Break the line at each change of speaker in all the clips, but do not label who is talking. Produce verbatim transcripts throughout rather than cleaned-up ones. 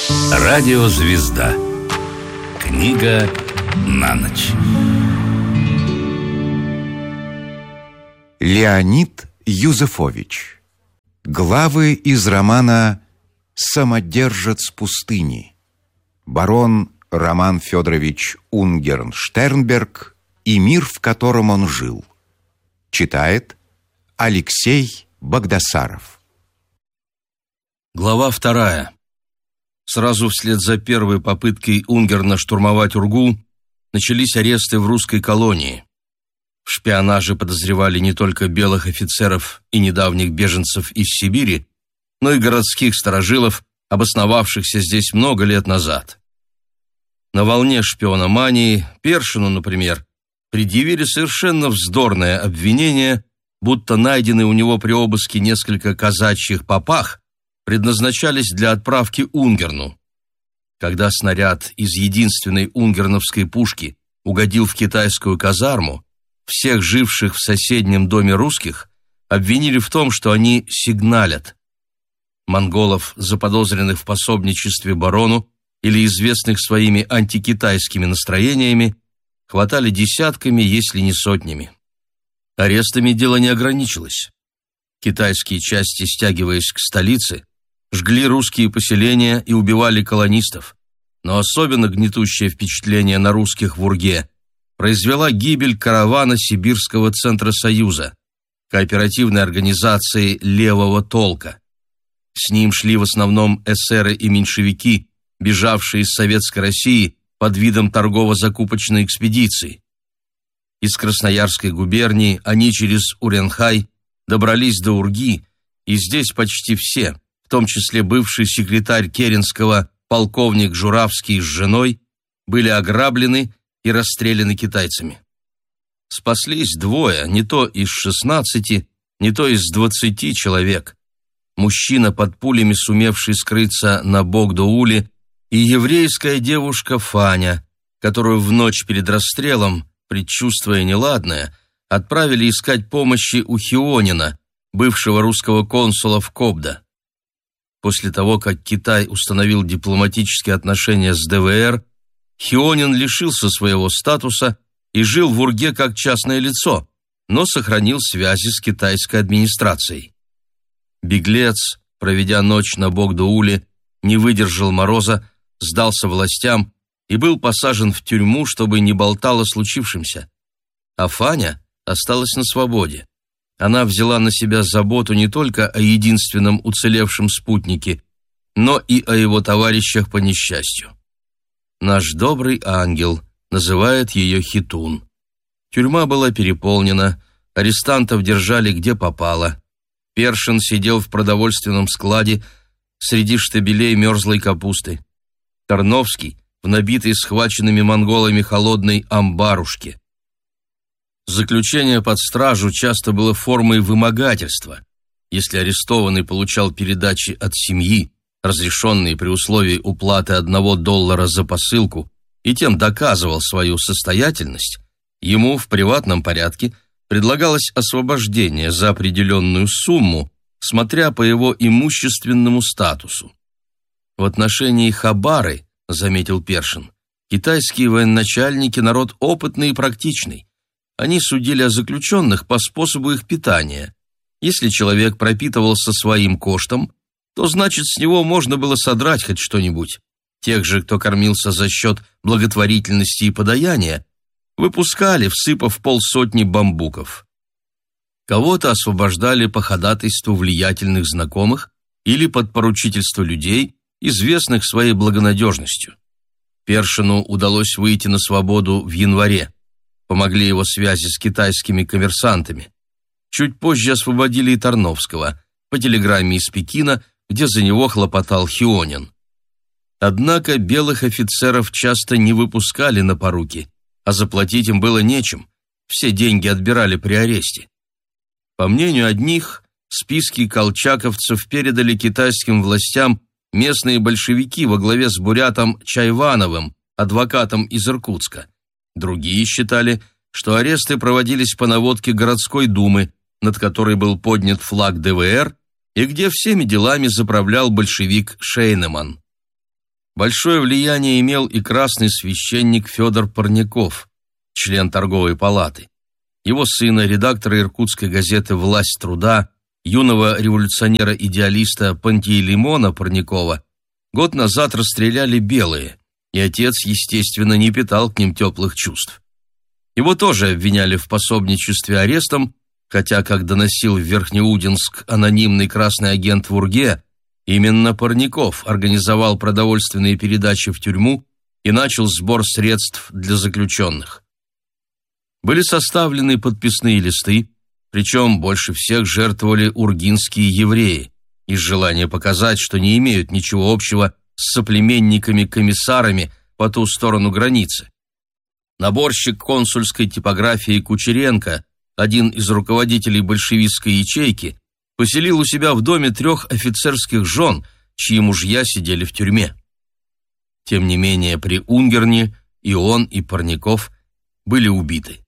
Радиозвезда. Книга на ночь.
Леонид Юзефович. Главы из романа «Самодержец пустыни». Барон Роман Федорович Унгерн-Штернберг и мир, в котором он жил. Читает Алексей Багдасаров.
Глава вторая. Сразу вслед за первой попыткой Унгерна штурмовать Ургу начались аресты в русской колонии. В шпионаже подозревали не только белых офицеров и недавних беженцев из Сибири, но и городских старожилов, обосновавшихся здесь много лет назад. На волне шпиономании Першину, например, предъявили совершенно вздорное обвинение, будто найденные у него при обыске несколько казачьих папах предназначались для отправки Унгерну. Когда снаряд из единственной унгерновской пушки угодил в китайскую казарму, всех живших в соседнем доме русских обвинили в том, что они сигналят. Монголов, заподозренных в пособничестве барону или известных своими антикитайскими настроениями, хватали десятками, если не сотнями. Арестами дело не ограничилось. Китайские части, стягиваясь к столице, жгли русские поселения и убивали колонистов, но особенно гнетущее впечатление на русских в Урге произвела гибель каравана Сибирского Центросоюза, кооперативной организации левого толка. С ним шли в основном эсеры и меньшевики, бежавшие из Советской России под видом торгово-закупочной экспедиции. Из Красноярской губернии они через Уренхай добрались до Урги, и здесь почти все, в том числе бывший секретарь Керенского полковник Журавский с женой, были ограблены и расстреляны китайцами. Спаслись двое, не то из шестнадцати, не то из двадцати человек. Мужчина, под пулями сумевший скрыться на Богдоуле, и еврейская девушка Фаня, которую в ночь перед расстрелом, предчувствуя неладное, отправили искать помощи у Хионина, бывшего русского консула в Кобда. После того, как Китай установил дипломатические отношения с ДВР, Хионин лишился своего статуса и жил в Урге как частное лицо, но сохранил связи с китайской администрацией. Беглец, проведя ночь на Богдоуле, не выдержал мороза, сдался властям и был посажен в тюрьму, чтобы не болтал о случившемся. А Фаня осталась на свободе. Она взяла на себя заботу не только о единственном уцелевшем спутнике, но и о его товарищах по несчастью. «Наш добрый ангел» называет ее Хитун. Тюрьма была переполнена, арестантов держали где попало. Першин сидел в продовольственном складе среди штабелей мерзлой капусты. Тарновский в набитой схваченными монголами холодной амбарушке. Заключение под стражу часто было формой вымогательства. Если арестованный получал передачи от семьи, разрешенные при условии уплаты одного доллара за посылку, и тем доказывал свою состоятельность, ему в приватном порядке предлагалось освобождение за определенную сумму, смотря по его имущественному статусу. В отношении хабары, заметил Першин, китайские военачальники народ опытный и практичный. Они судили о заключенных по способу их питания. Если человек пропитывался своим коштом, то значит с него можно было содрать хоть что-нибудь. Тех же, кто кормился за счет благотворительности и подаяния, выпускали, всыпав полсотни бамбуков. Кого-то освобождали по ходатайству влиятельных знакомых или под поручительство людей, известных своей благонадежностью. Першину удалось выйти на свободу в январе. Помогли его связи с китайскими коммерсантами. Чуть позже освободили и Тарновского, по телеграмме из Пекина, где за него хлопотал Хионин. Однако белых офицеров часто не выпускали на поруки, а заплатить им было нечем, все деньги отбирали при аресте. По мнению одних, списки колчаковцев передали китайским властям местные большевики во главе с бурятом Чайвановым, адвокатом из Иркутска. Другие считали, что аресты проводились по наводке городской думы, над которой был поднят флаг ДВР и где всеми делами заправлял большевик Шейнеман. Большое влияние имел и красный священник Федор Парников, член торговой палаты. Его сына, редактора иркутской газеты «Власть труда», юного революционера-идеалиста Пантелеймона Парникова, год назад расстреляли белые, и отец, естественно, не питал к ним теплых чувств. Его тоже обвиняли в пособничестве арестам, хотя, как доносил в Верхнеудинск анонимный красный агент в Урге, именно Парников организовал продовольственные передачи в тюрьму и начал сбор средств для заключенных. Были составлены подписные листы, причем больше всех жертвовали ургинские евреи, из желания показать, что не имеют ничего общего с соплеменниками-комиссарами по ту сторону границы. Наборщик консульской типографии Кучеренко, один из руководителей большевистской ячейки, поселил у себя в доме трех офицерских жен, чьи мужья сидели в тюрьме. Тем не менее, при Унгерне и он, и Парников были убиты.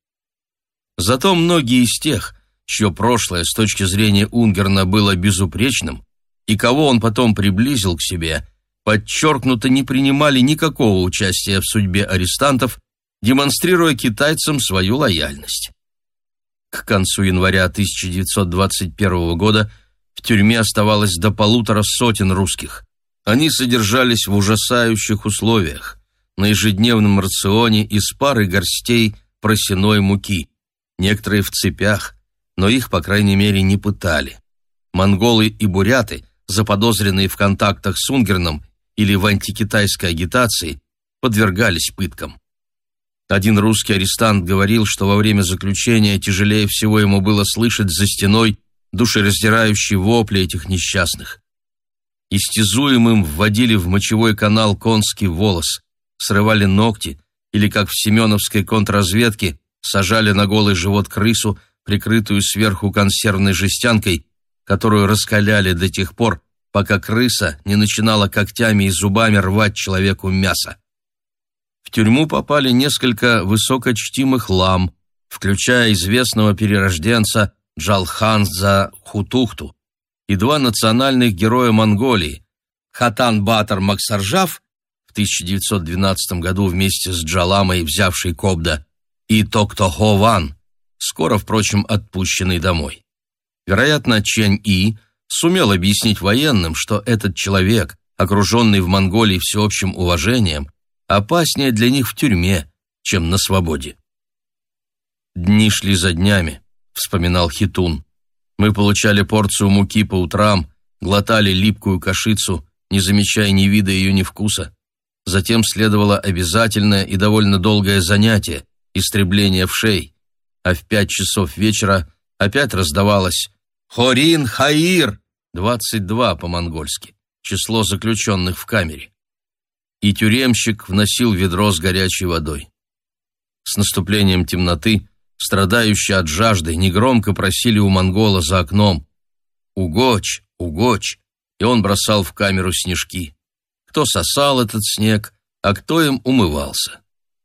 Зато многие из тех, чье прошлое с точки зрения Унгерна было безупречным, и кого он потом приблизил к себе, подчеркнуто не принимали никакого участия в судьбе арестантов, демонстрируя китайцам свою лояльность. К концу января тысяча девятьсот двадцать первого года в тюрьме оставалось до полутора сотен русских. Они содержались в ужасающих условиях, на ежедневном рационе из пары горстей просеной муки, некоторые в цепях, но их, по крайней мере, не пытали. Монголы и буряты, заподозренные в контактах с Унгерном или в антикитайской агитации, подвергались пыткам. Один русский арестант говорил, что во время заключения тяжелее всего ему было слышать за стеной душераздирающие вопли этих несчастных. Истязуемым вводили в мочевой канал конский волос, срывали ногти или, как в семеновской контрразведке, сажали на голый живот крысу, прикрытую сверху консервной жестянкой, которую раскаляли до тех пор, пока крыса не начинала когтями и зубами рвать человеку мясо. В тюрьму попали несколько высокочтимых лам, включая известного перерожденца Джалханза Хутухту и два национальных героя Монголии – Хатан Батор Максаржав, в тысяча девятьсот двенадцатом году вместе с Джаламой взявший Кобда, и Токтохо Ван, скоро, впрочем, отпущенный домой. Вероятно, Чэнь И сумел объяснить военным, что этот человек, окруженный в Монголии всеобщим уважением, опаснее для них в тюрьме, чем на свободе. «Дни шли за днями», — вспоминал Хитун. «Мы получали порцию муки по утрам, глотали липкую кашицу, не замечая ни вида ее, ни вкуса. Затем следовало обязательное и довольно долгое занятие — истребление вшей, а в пять часов вечера опять раздавалось «Хорин Хаир» двадцать два по-монгольски, число заключенных в камере. И тюремщик вносил ведро с горячей водой. С наступлением темноты страдающие от жажды негромко просили у монгола за окном «Угочь, угочь», и он бросал в камеру снежки. Кто сосал этот снег, а кто им умывался.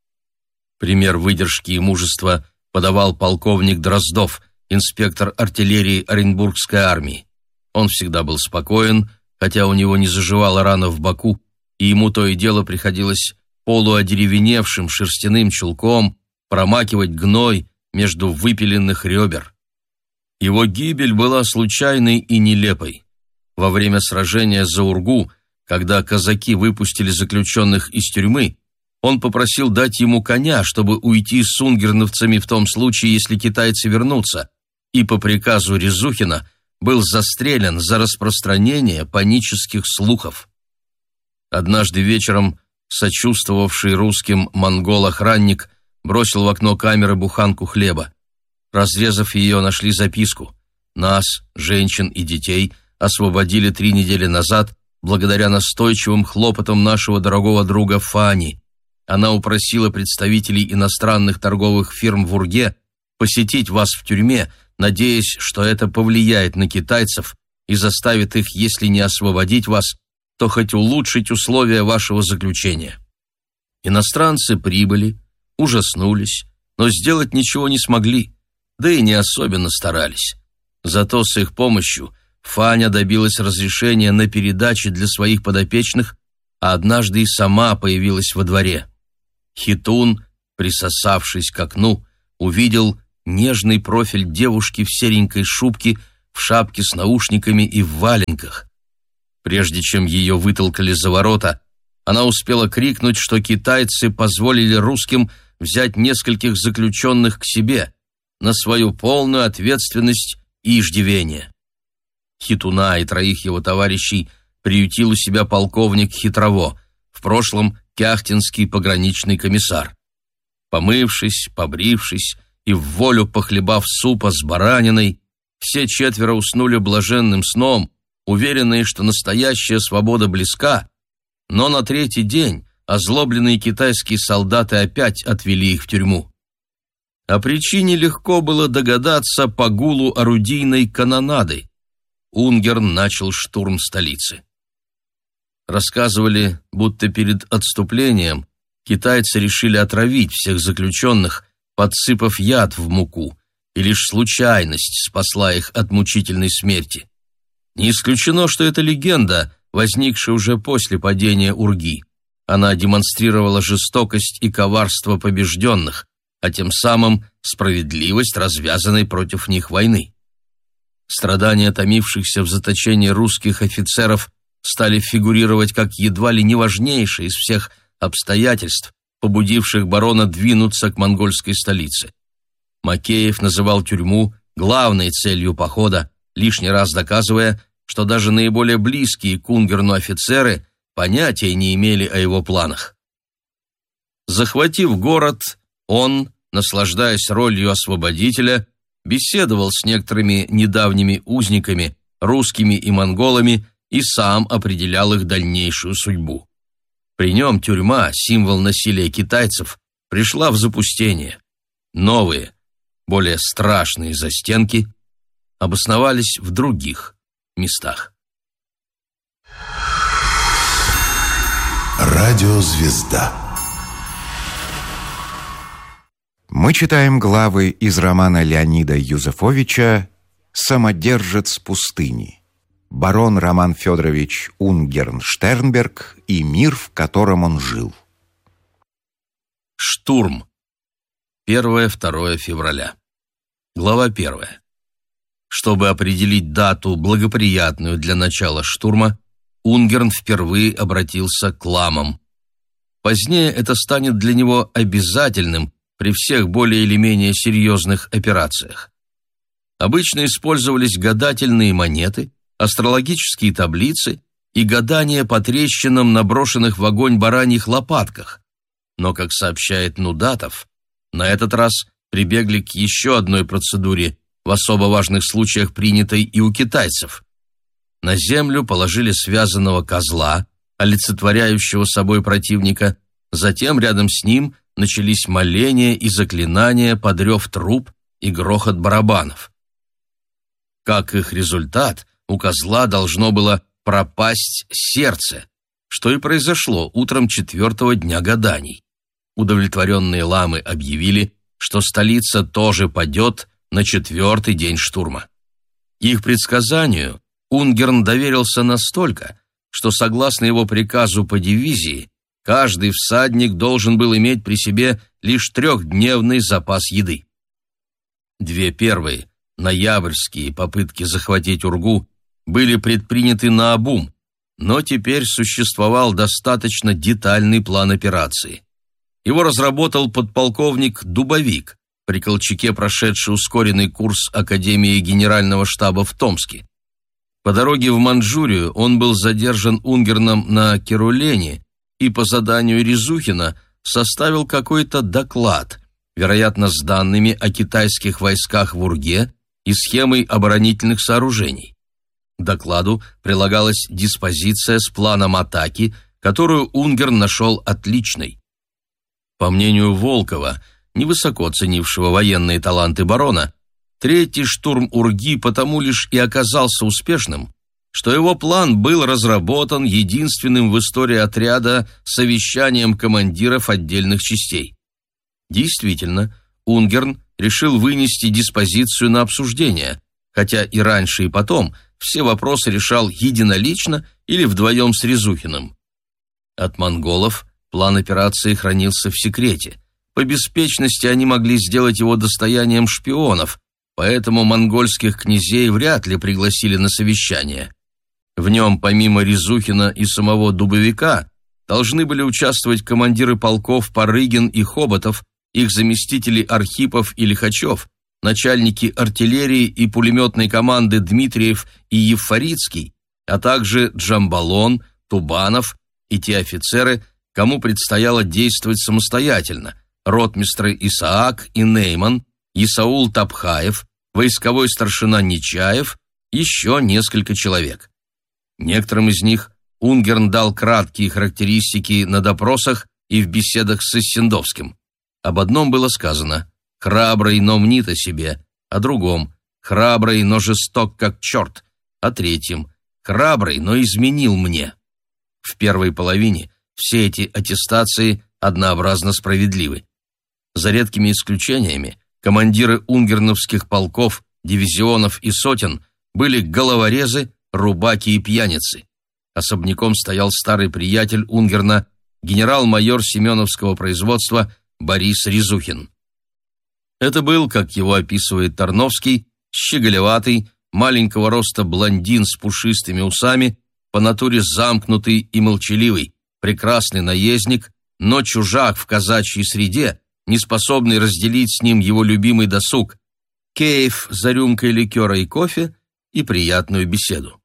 Пример выдержки и мужества подавал полковник Дроздов, инспектор артиллерии Оренбургской армии. Он всегда был спокоен, хотя у него не заживала рана в боку, и ему то и дело приходилось полуодеревеневшим шерстяным чулком промакивать гной между выпиленных ребер. Его гибель была случайной и нелепой. Во время сражения за Ургу, когда казаки выпустили заключенных из тюрьмы, он попросил дать ему коня, чтобы уйти с унгерновцами в том случае, если китайцы вернутся, и по приказу Резухина был застрелен за распространение панических слухов. Однажды вечером сочувствовавший русским монгол-охранник бросил в окно камеры буханку хлеба. Разрезав ее, нашли записку. Нас, женщин и детей, освободили три недели назад благодаря настойчивым хлопотам нашего дорогого друга Фани. Она упросила представителей иностранных торговых фирм в Урге посетить вас в тюрьме, надеясь, что это повлияет на китайцев и заставит их, если не освободить вас, то хоть улучшить условия вашего заключения. Иностранцы прибыли, ужаснулись, но сделать ничего не смогли, да и не особенно старались. Зато с их помощью Фаня добилась разрешения на передачи для своих подопечных, а однажды и сама появилась во дворе. Хитун, присосавшись к окну, увидел нежный профиль девушки в серенькой шубке, в шапке с наушниками и в валенках. Прежде чем ее вытолкали за ворота, она успела крикнуть, что китайцы позволили русским взять нескольких заключенных к себе на свою полную ответственность и иждивение. Хитуна и троих его товарищей приютил у себя полковник Хитрово, в прошлом кяхтинский пограничный комиссар. Помывшись, побрившись и в волю похлебав супа с бараниной, все четверо уснули блаженным сном, уверенные, что настоящая свобода близка, но на третий день озлобленные китайские солдаты опять отвели их в тюрьму. О причине легко было догадаться по гулу орудийной канонады. Унгерн начал штурм столицы. Рассказывали, будто перед отступлением китайцы решили отравить всех заключенных, подсыпав яд в муку, и лишь случайность спасла их от мучительной смерти. Не исключено, что это легенда, возникшая уже после падения Урги. Она демонстрировала жестокость и коварство побежденных, а тем самым справедливость развязанной против них войны. Страдания томившихся в заточении русских офицеров стали фигурировать как едва ли не важнейшие из всех обстоятельств, побудивших барона двинуться к монгольской столице. Макеев называл тюрьму главной целью похода, лишний раз доказывая, что даже наиболее близкие к Унгерну офицеры понятия не имели о его планах. Захватив город, он, наслаждаясь ролью освободителя, беседовал с некоторыми недавними узниками, русскими и монголами, и сам определял их дальнейшую судьбу. При нем тюрьма, символ насилия китайцев, пришла в запустение. Новые, более страшные застенки обосновались в других местах.
Радиозвезда.
Мы читаем главы из романа Леонида Юзефовича «Самодержец пустыни». Барон Роман Федорович Унгерн-Штернберг и мир, в котором он жил.
Штурм. первое-второе февраля. Глава первая. Чтобы определить дату, благоприятную для начала штурма, Унгерн впервые обратился к ламам. Позднее это станет для него обязательным при всех более или менее серьезных операциях. Обычно использовались гадательные монеты, астрологические таблицы и гадания по трещинам, наброшенных в огонь бараньих лопатках. Но, как сообщает Нудатов, на этот раз прибегли к еще одной процедуре, в особо важных случаях принятой и у китайцев. На землю положили связанного козла, олицетворяющего собой противника, затем рядом с ним начались моления и заклинания под рев труб и грохот барабанов. Как их результат, у козла должно было пропасть сердце, что и произошло утром четвертого дня гаданий. Удовлетворенные ламы объявили, что столица тоже падет на четвертый день штурма. Их предсказанию Унгерн доверился настолько, что, согласно его приказу по дивизии, каждый всадник должен был иметь при себе лишь трехдневный запас еды. Две первые, ноябрьские попытки захватить Ургу были предприняты наобум, но теперь существовал достаточно детальный план операции. Его разработал подполковник Дубовик, при Колчаке прошедший ускоренный курс Академии Генерального штаба в Томске. По дороге в Манчжурию он был задержан Унгерном на Керулене и по заданию Резухина составил какой-то доклад, вероятно, с данными о китайских войсках в Урге и схемой оборонительных сооружений. К докладу прилагалась диспозиция с планом атаки, которую Унгерн нашел отличной. По мнению Волкова, невысоко ценившего военные таланты барона, третий штурм Урги потому лишь и оказался успешным, что его план был разработан единственным в истории отряда совещанием командиров отдельных частей. Действительно, Унгерн решил вынести диспозицию на обсуждение, хотя и раньше, и потом все вопросы решал единолично или вдвоем с Резухиным. От монголов план операции хранился в секрете. По беспечности они могли сделать его достоянием шпионов, поэтому монгольских князей вряд ли пригласили на совещание. В нем, помимо Резухина и самого Дубовика, должны были участвовать командиры полков Парыгин и Хоботов, их заместители Архипов и Лихачев, начальники артиллерии и пулеметной команды Дмитриев и Евфорицкий, а также Джамбалон, Тубанов и те офицеры, кому предстояло действовать самостоятельно: ротмистры Исаак и Нейман, Исаул Тапхаев, войсковой старшина Нечаев, еще несколько человек. Некоторым из них Унгерн дал краткие характеристики на допросах и в беседах с Иссендовским. Об одном было сказано: «Храбрый, но мнит о себе», о другом: «Храбрый, но жесток, как черт», о третьем: «Храбрый, но изменил мне». В первой половине все эти аттестации однообразно справедливы. За редкими исключениями, командиры унгерновских полков, дивизионов и сотен были головорезы, рубаки и пьяницы. Особняком стоял старый приятель Унгерна, генерал-майор семеновского производства Борис Резухин. Это был, как его описывает Тарновский, щеголеватый, маленького роста блондин с пушистыми усами, по натуре замкнутый и молчаливый, прекрасный наездник, но чужак в казачьей среде, не способный разделить с ним его любимый досуг, кейф за рюмкой ликера и кофе и приятную беседу.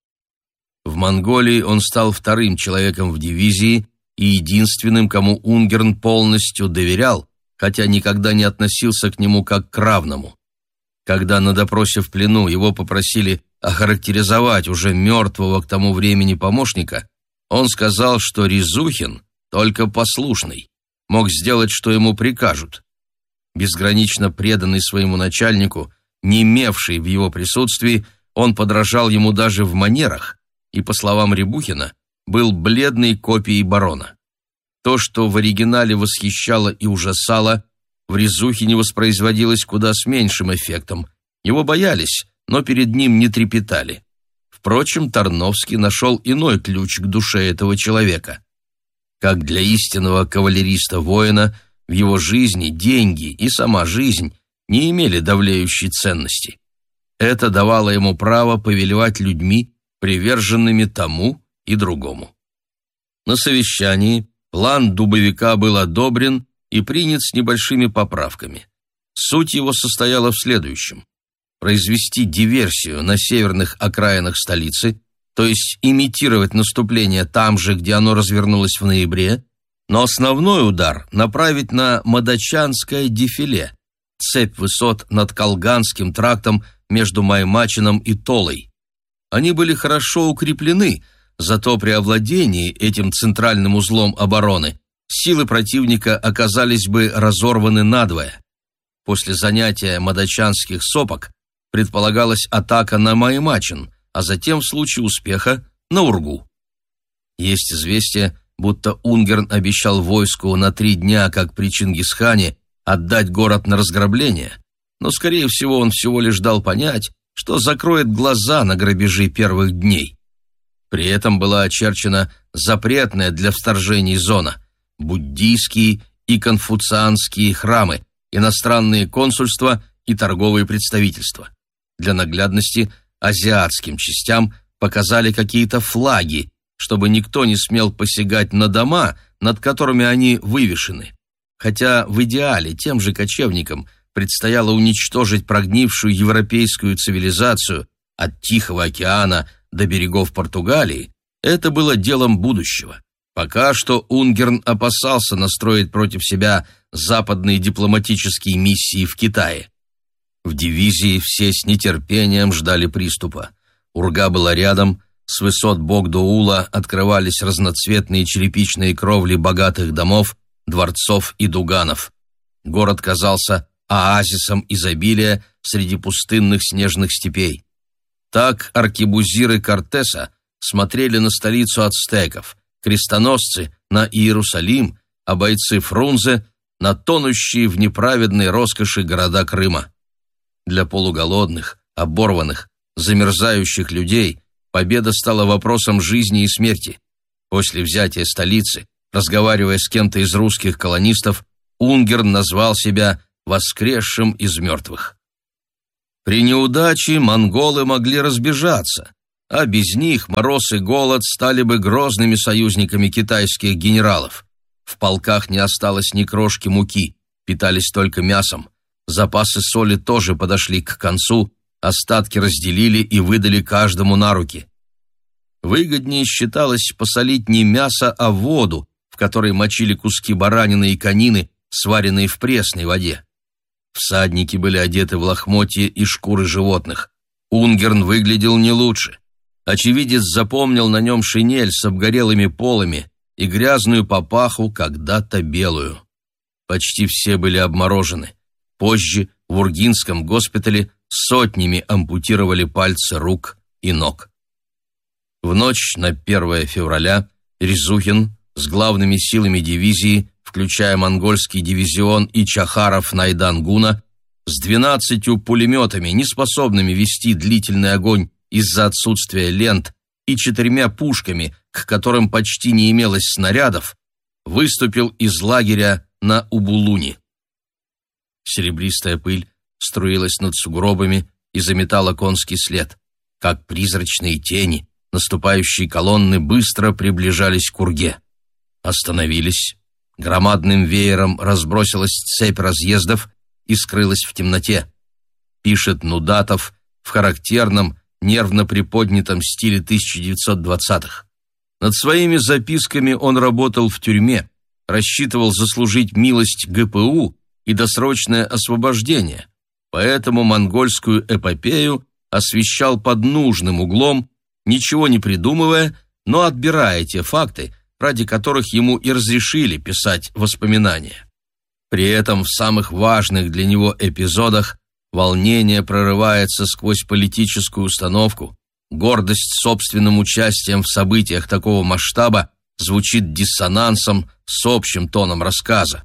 В Монголии он стал вторым человеком в дивизии и единственным, кому Унгерн полностью доверял, хотя никогда не относился к нему как к равному. Когда на допросе в плену его попросили охарактеризовать уже мертвого к тому времени помощника, он сказал, что Резухин только послушный, мог сделать, что ему прикажут. Безгранично преданный своему начальнику, не имевший в его присутствии, он подражал ему даже в манерах и, по словам Рябухина, был бледной копией барона. То, что в оригинале восхищало и ужасало, в Резухине воспроизводилось куда с меньшим эффектом. Его боялись, но перед ним не трепетали. Впрочем, Тарновский нашел иной ключ к душе этого человека. Как для истинного кавалериста-воина, в его жизни деньги и сама жизнь не имели давлеющей ценности. Это давало ему право повелевать людьми, приверженными тому и другому. На совещании план Дубовика был одобрен и принят с небольшими поправками. Суть его состояла в следующем: произвести диверсию на северных окраинах столицы, то есть имитировать наступление там же, где оно развернулось в ноябре, но основной удар направить на Мадачанское дефиле, цепь высот над Колганским трактом между Маймачином и Толой. Они были хорошо укреплены, зато при овладении этим центральным узлом обороны силы противника оказались бы разорваны надвое. После занятия Мадачанских сопок предполагалась атака на Маймачин, а затем, в случае успеха, на Ургу. Есть известие, будто Унгерн обещал войску на три дня, как при Чингисхане, отдать город на разграбление, но, скорее всего, он всего лишь дал понять, что закроет глаза на грабежи первых дней. При этом была очерчена запретная для вторжений зона: буддийские и конфуцианские храмы, иностранные консульства и торговые представительства. Для наглядности азиатским частям показали какие-то флаги, чтобы никто не смел посягать на дома, над которыми они вывешены. Хотя в идеале тем же кочевникам предстояло уничтожить прогнившую европейскую цивилизацию от Тихого океана до берегов Португалии, это было делом будущего. Пока что Унгерн опасался настроить против себя западные дипломатические миссии в Китае. В дивизии все с нетерпением ждали приступа. Урга была рядом, с высот Богдуула открывались разноцветные черепичные кровли богатых домов, дворцов и дуганов. Город казался оазисом изобилия среди пустынных снежных степей. Так аркебузиры Кортеса смотрели на столицу ацтеков, крестоносцы — на Иерусалим, а бойцы Фрунзе — на тонущие в неправедной роскоши города Крыма. Для полуголодных, оборванных, замерзающих людей победа стала вопросом жизни и смерти. После взятия столицы, разговаривая с кем-то из русских колонистов, Унгерн назвал себя воскресшим из мертвых. При неудаче монголы могли разбежаться, а без них мороз и голод стали бы грозными союзниками китайских генералов. В полках не осталось ни крошки муки, питались только мясом. Запасы соли тоже подошли к концу, остатки разделили и выдали каждому на руки. Выгоднее считалось посолить не мясо, а воду, в которой мочили куски баранины и конины, сваренные в пресной воде. Всадники были одеты в лохмотья и шкуры животных. Унгерн выглядел не лучше. Очевидец запомнил на нем шинель с обгорелыми полами и грязную папаху, когда-то белую. Почти все были обморожены. Позже в Ургинском госпитале сотнями ампутировали пальцы рук и ног. В ночь на первое февраля Резухин с главными силами дивизии, включая монгольский дивизион и Чахаров Найдан-Гуна, с двенадцатью пулеметами, не способными вести длительный огонь из-за отсутствия лент, и четырьмя пушками, к которым почти не имелось снарядов, выступил из лагеря на Убулуни. Серебристая пыль струилась над сугробами и заметала конский след. Как призрачные тени, наступающие колонны быстро приближались к Урге. Остановились. Громадным веером разбросилась цепь разъездов и скрылась в темноте. Пишет Нудатов в характерном, нервно приподнятом стиле тысяча девятьсот двадцатых. Над своими записками он работал в тюрьме, рассчитывал заслужить милость ГПУ и досрочное освобождение, поэтому монгольскую эпопею освещал под нужным углом, ничего не придумывая, но отбирая те факты, ради которых ему и разрешили писать воспоминания. При этом в самых важных для него эпизодах волнение прорывается сквозь политическую установку, гордость собственным участием в событиях такого масштаба звучит диссонансом с общим тоном рассказа.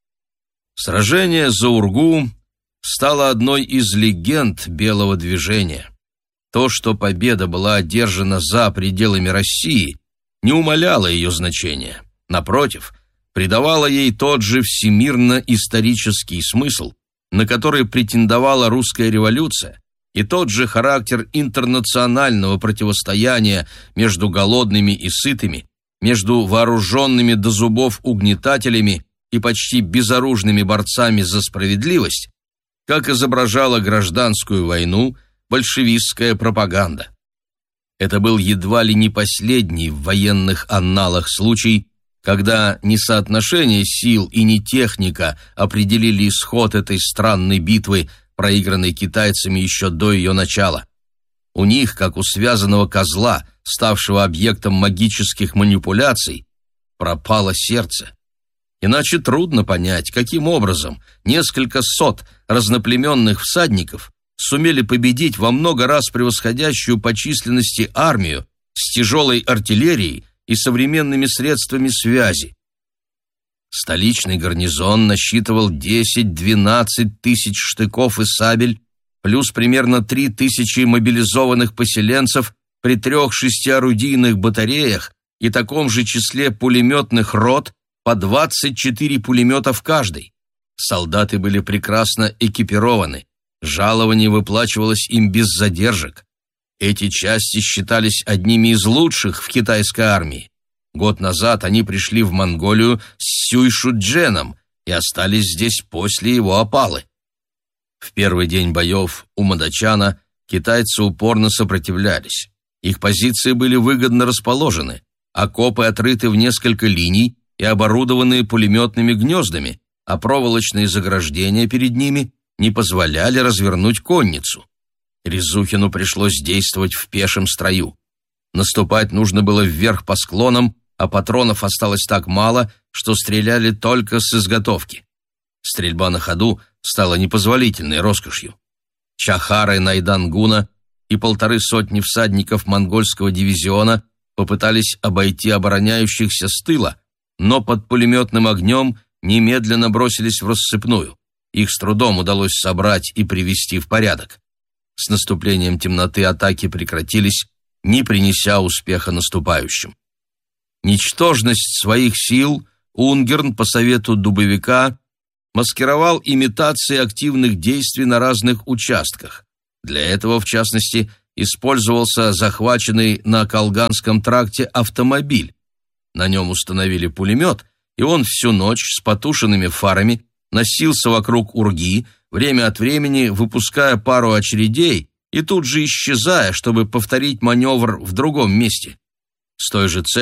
Сражение за Ургу стало одной из легенд белого движения. То, что победа была одержана за пределами России, не умаляло ее значения. Напротив, придавало ей тот же всемирно-исторический смысл, на который претендовала русская революция, и тот же характер интернационального противостояния между голодными и сытыми, между вооруженными до зубов угнетателями и почти безоружными борцами за справедливость, как изображала гражданскую войну большевистская пропаганда. Это был едва ли не последний в военных анналах случай, когда не соотношение сил и не техника определили исход этой странной битвы, проигранной китайцами еще до ее начала. У них, как у связанного козла, ставшего объектом магических манипуляций, пропало сердце. Иначе трудно понять, каким образом несколько сот разноплеменных всадников сумели победить во много раз превосходящую по численности армию с тяжелой артиллерией и современными средствами связи. Столичный гарнизон насчитывал десять-двенадцать тысяч штыков и сабель, плюс примерно три тысячи мобилизованных поселенцев при трех шестиорудийных батареях и таком же числе пулеметных рот по двадцать четыре пулемета в каждой. Солдаты были прекрасно экипированы, жалование выплачивалось им без задержек. Эти части считались одними из лучших в китайской армии. Год назад они пришли в Монголию с Сюйшудженом и остались здесь после его опалы. В первый день боев у Мадачана китайцы упорно сопротивлялись. Их позиции были выгодно расположены, окопы отрыты в несколько линий и оборудованные пулеметными гнездами, а проволочные заграждения перед ними не позволяли развернуть конницу. Резухину пришлось действовать в пешем строю. Наступать нужно было вверх по склонам, а патронов осталось так мало, что стреляли только с изготовки. Стрельба на ходу стала непозволительной роскошью. Чахары Найдан-Гуна и полторы сотни всадников монгольского дивизиона попытались обойти обороняющихся с тыла, но под пулеметным огнем немедленно бросились в рассыпную. Их с трудом удалось собрать и привести в порядок. С наступлением темноты атаки прекратились, не принеся успеха наступающим. Ничтожность своих сил Унгерн по совету Дубовика маскировал имитации активных действий на разных участках. Для этого, в частности, использовался захваченный на Колганском тракте автомобиль. На нем установили пулемет, и он всю ночь с потушенными фарами носился вокруг Урги, время от времени выпуская пару очередей и тут же исчезая, чтобы повторить маневр в другом месте. С той же целью